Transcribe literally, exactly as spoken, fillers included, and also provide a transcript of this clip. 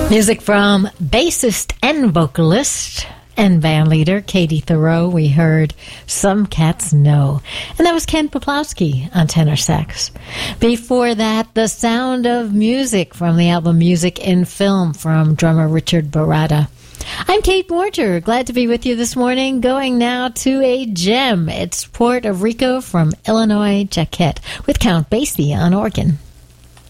Music from bassist and vocalist and band leader Katie Thoreau. We heard Some Cats Know. And that was Ken Poplowski on tenor sax. Before that, The Sound of Music from the album Music in Film from drummer Richard Barata. I'm Kate Morter. Glad to be with you this morning. Going now to a gem. It's Puerto Rico from Illinois Jacquet with Count Basie on organ.